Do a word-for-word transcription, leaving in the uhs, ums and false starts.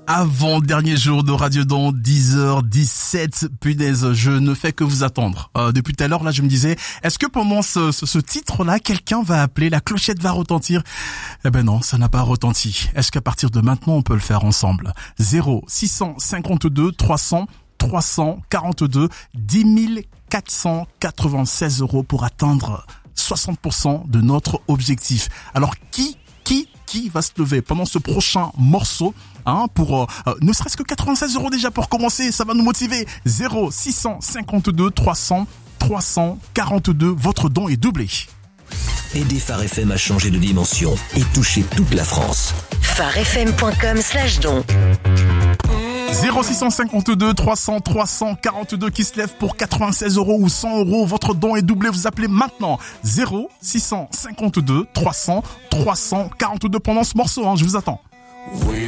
Avant-dernier jour de Radio Don, dix heures dix-sept, punaise, je ne fais que vous attendre. Euh, depuis tout à l'heure, là, je me disais, est-ce que pendant ce, ce, ce titre-là, quelqu'un va appeler, la clochette va retentir? Eh ben non, ça n'a pas retenti. Est-ce qu'à partir de maintenant, on peut le faire ensemble? zéro six cent cinquante-deux trois cents trois cent quarante-deux dix mille quatre cent quatre-vingt-seize euros pour atteindre soixante pour cent de notre objectif. Alors, qui, qui, qui va se lever pendant ce prochain morceau, hein, pour, euh, ne serait-ce que quatre-vingt-seize euros déjà pour commencer, ça va nous motiver. zéro six cent cinquante-deux trois cents trois cent quarante-deux, votre don est doublé. Aidez Phare F M à changer de dimension et toucher toute la France. pharefm.com slash don. zéro six cent cinquante-deux trois cents trois cent quarante-deux qui se lève pour quatre-vingt-seize euros ou cent euros. Votre don est doublé. Vous appelez maintenant zéro six cent cinquante-deux trois cents trois cent quarante-deux pendant ce morceau. Hein, je vous attends. We